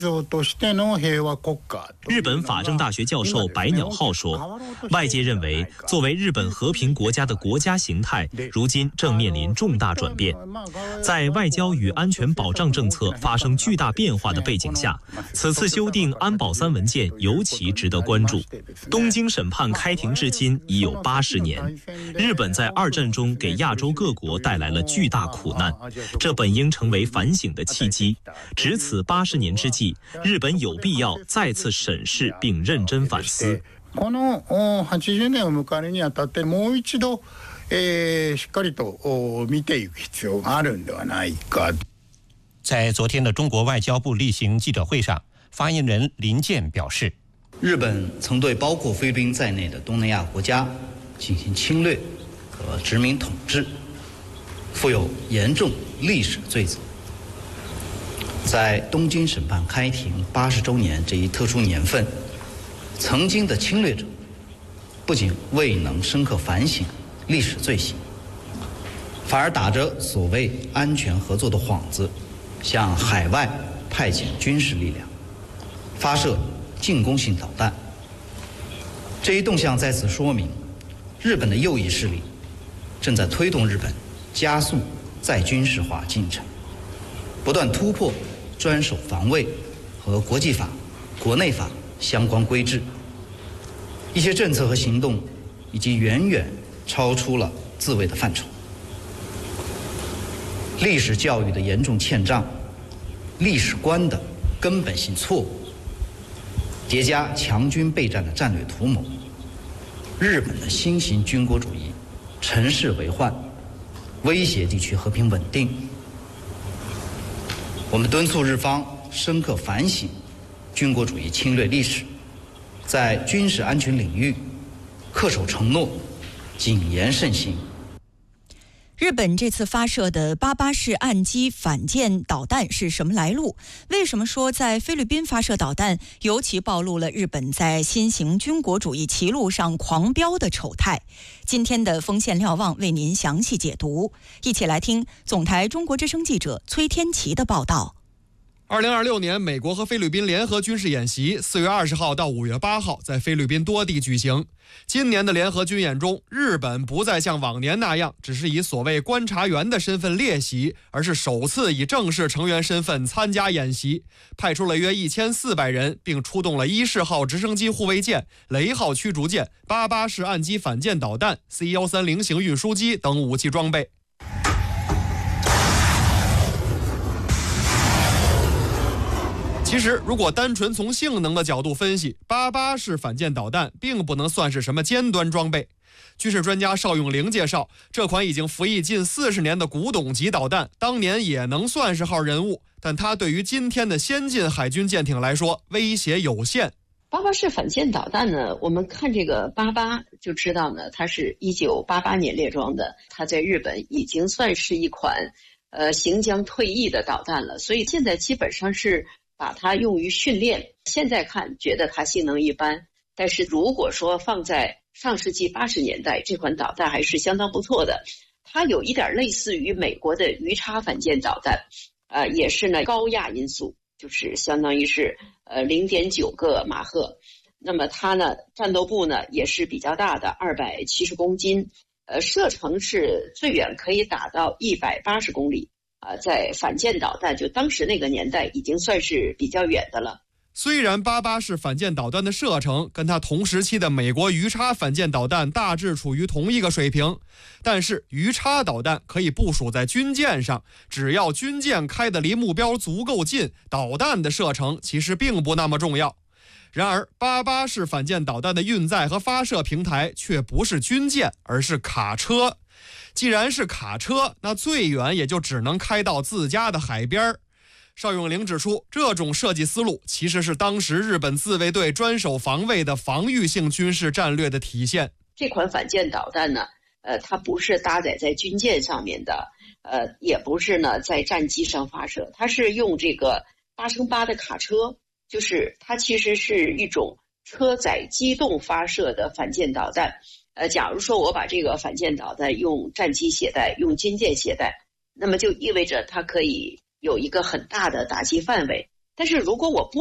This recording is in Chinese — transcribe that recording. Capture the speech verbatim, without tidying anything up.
日本法政大学教授白鸟浩说，外界认为作为日本和平国家的国家形态，如今正面临重大转变。在外交与安全保障政策发生巨大变化的背景下，此次修订安保三文件尤其值得关注。东京审判开庭至今已有八十年，日本在二战中给亚洲各国带来了巨大苦难，这本应成为反省的契机。值此八十年之际，日本有必要再次审视并认真反思。 このはちじゅうねんを迎えるにあたってもう一度、えー、しっかりと見ていく必要があるんではないか。 在昨天的中国外交部例行记者会上，发言人林健表示， 日本曾对包括菲律宾在内的东南亚国家进行侵略和殖民统治，负有严重历史罪责。在东京审判开庭八十周年这一特殊年份，曾经的侵略者不仅未能深刻反省历史罪行，反而打着所谓安全合作的幌子，向海外派遣军事力量，发射进攻性导弹。这一动向在此说明，日本的右翼势力正在推动日本加速再军事化进程，不断突破专守防卫和国际法、国内法相关规制，一些政策和行动已经远远超出了自卫的范畴。历史教育的严重欠账，历史观的根本性错误，叠加强军备战的战略图谋，日本的新型军国主义乘势为患，威胁地区和平稳定。我们敦促日方深刻反省军国主义侵略历史，在军事安全领域恪守承诺，谨言慎行。 日本这次发射的八八式岸基反舰导弹是什么来路？为什么说在菲律宾发射导弹，尤其暴露了日本在新型军国主义歧路上狂飙的丑态？今天的锋线瞭望为您详细解读，一起来听总台中国之声记者崔天琪的报道。 二零二六年，美国和菲律宾联合军事演习四月二十号到五月八号在菲律宾多地举行。今年的联合军演中，日本不再像往年那样只是以所谓观察员的身份列席，而是首次以正式成员身份参加演习，派出了约一千四百人，并出动了伊式号直升机护卫舰、雷号驱逐舰、八八式岸基反舰导弹、C 一三零型运输机等武器装备。其实，如果单纯从性能的角度分析，八八式反舰导弹并不能算是什么尖端装备。军事专家邵永龄介绍，这款已经服役近四十年的古董级导弹，当年也能算是号人物，但它对于今天的先进海军舰艇来说，威胁有限。 八八式反舰导弹呢，我们看这个八八就知道呢，它是一九八八年列装的，它在日本已经算是一款呃行将退役的导弹了，所以现在基本上是把它用于训练。现在看觉得它性能一般，但是如果说放在上世纪八十年代，这款导弹还是相当不错的。它有一点类似于美国的鱼叉反舰导弹，呃，也是呢高压音速，就是相当于是呃 零点九 个马赫。那么它呢战斗部呢也是比较大的，二百七十公斤，呃，射程是最远可以打到一百八十公里。啊，在反舰导弹就当时那个年代已经算是比较远的了。 虽然八八式反舰导弹的射程跟它同时期的美国鱼叉反舰导弹大致处于同一个水平，但是鱼叉导弹可以部署在军舰上，只要军舰开得离目标足够近，导弹的射程其实并不那么重要。然而八八式反舰导弹的运载和发射平台却不是军舰，而是卡车。既然是卡车，那最远也就只能开到自家的海边。邵永龄指出，这种设计思路其实是当时日本自卫队专守防卫的防御性军事战略的体现。 这款反舰导弹呢，呃，它不是搭载在军舰上面的，呃，也不是呢在战机上发射，它是用这个八乘八的卡车，就是它其实是一种车载机动发射的反舰导弹。呃，假如说我把这个反舰导弹用战机携带，用军舰携带，那么就意味着它可以有一个很大的打击范围。 但是如果我不